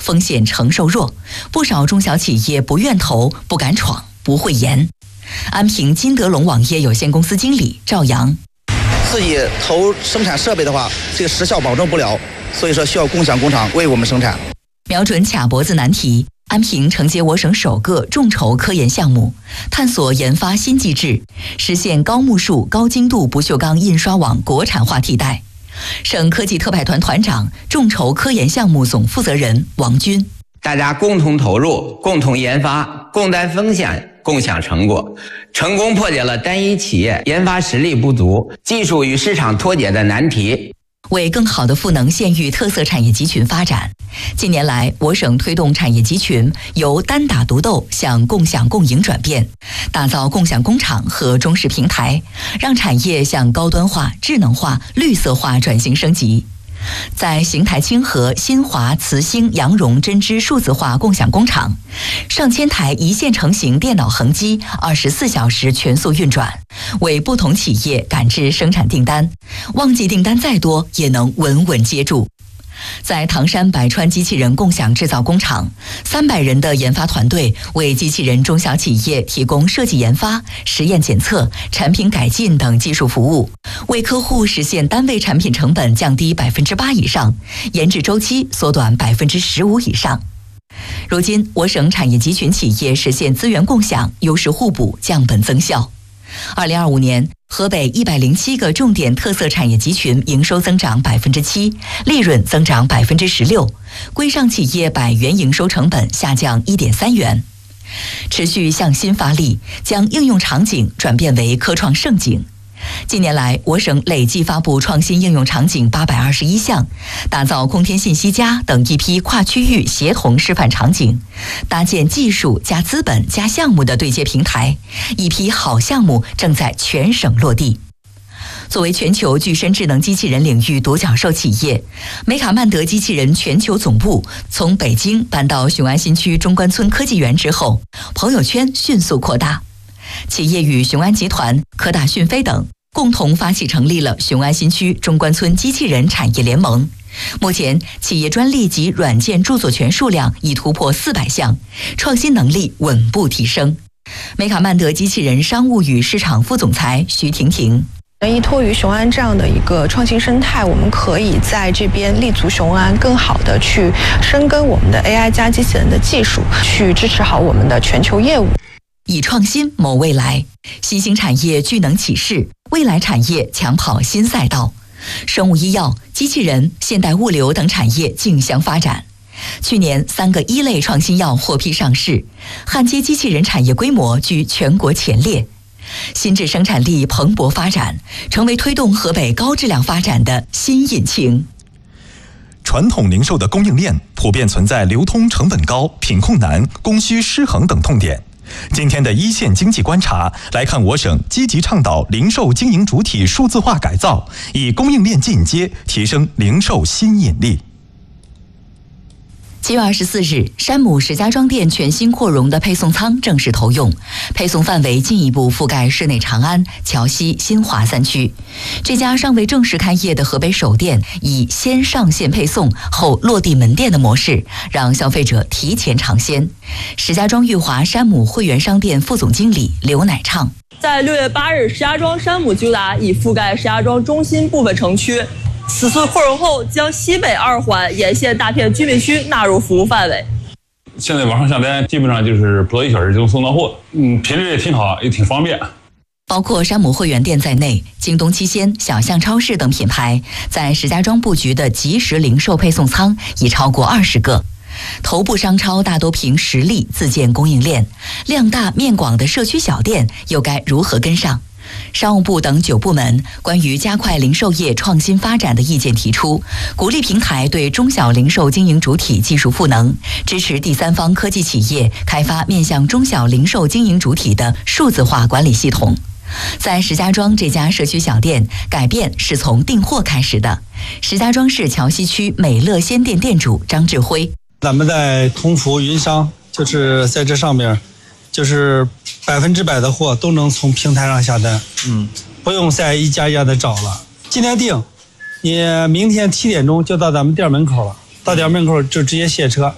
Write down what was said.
风险承受弱，不少中小企业不愿投、不敢闯、不会严。安平金德龙网业有限公司经理赵阳： 自己投生产设备的话，这个时效保证不了，所以说需要共享工厂为我们生产。 瞄准卡脖子难题，安平承接我省首个众筹科研项目，探索研发新机制，实现高目数、高精度不锈钢印刷网国产化替代。省科技特派团团长、众筹科研项目总负责人王军： 大家共同投入、共同研发、共担风险、共享成果，成功破解了单一企业研发实力不足、技术与市场脱节的难题， 为更好地赋能县域特色产业集群发展。近年来，我省推动产业集群由单打独斗向共享共赢转变，打造共享工厂和中式平台，让产业向高端化、智能化、绿色化转型升级。在邢台清河新华磁兴羊绒针织数字化共享工厂，上千台一线成型电脑横机24小时全速运转，为不同企业赶制生产订单，旺季订单再多也能稳稳接住。在唐山百川机器人共享制造工厂，300人的研发团队为机器人中小企业提供设计研发、实验检测、产品改进等技术服务，为客户实现单位产品成本降低8%以上，研制周期缩短15%以上。如今，我省产业集群企业实现资源共享、优势互补、降本增效。2025年，河北107个重点特色产业集群营收增长7%，利润增长16%，规上企业百元营收成本下降1.3元。持续向新发力，将应用场景转变为科创盛景。近年来，我省累计发布创新应用场景821项，打造空天信息加等一批跨区域协同示范场景，搭建技术加资本加项目的对接平台，一批好项目正在全省落地。作为全球具身智能机器人领域独角兽企业，梅卡曼德机器人全球总部从北京搬到雄安新区中关村科技园之后，朋友圈迅速扩大。企业与雄安集团、科大讯飞等共同发起成立了雄安新区中关村机器人产业联盟。目前，企业专利及软件著作权数量已突破400项，创新能力稳步提升。梅卡曼德机器人商务与市场副总裁徐婷婷： 依托于雄安这样的一个创新生态，我们可以在这边立足雄安，更好的去深耕我们的 AI 加机器人的技术，去支持好我们的全球业务。 以创新谋未来，新兴产业聚能起势，未来产业抢跑新赛道。生物医药、机器人、现代物流等产业竞相发展。去年3个一类创新药获批上市，焊接机器人产业规模居全国前列。新质生产力蓬勃发展，成为推动河北高质量发展的新引擎。 传统零售的供应链普遍存在流通成本高、品控难、供需失衡等痛点。今天的一线经济观察来看，我省积极倡导零售经营主体数字化改造，以供应链进阶提升零售新引力。 7月24日，山姆石家庄店全新扩容的配送仓正式投用，配送范围进一步覆盖市内长安、桥西、新华3区。这家尚未正式开业的河北首店，以先上线配送后落地门店的模式，让消费者提前尝鲜。石家庄裕华山姆会员商店副总经理刘乃畅： 在6月8日，石家庄山姆居达已覆盖石家庄中心部分城区。此次扩容后，将西北2环沿线大片居民区纳入服务范围。 现在网上下单基本上就是不到1小时就能送到货，品质也挺好，也挺方便。 包括山姆会员店在内，京东七鲜、小象超市等品牌在石家庄布局的即时零售配送仓已超过20个。头部商超大都凭实力自建供应链，量大面广的社区小店又该如何跟上？商务部等9部门关于加快零售业创新发展的意见提出，鼓励平台对中小零售经营主体技术赋能，支持第三方科技企业开发面向中小零售经营主体的数字化管理系统。在石家庄这家社区小店，改变是从订货开始的。石家庄市桥西区美乐鲜店店主张志辉： 咱们在同福云商，就是在这上面，就是100%的货都能从平台上下单，不用再一家一家的找了。今天订，你明天7点钟就到咱们店门口了，到店门口就直接卸车。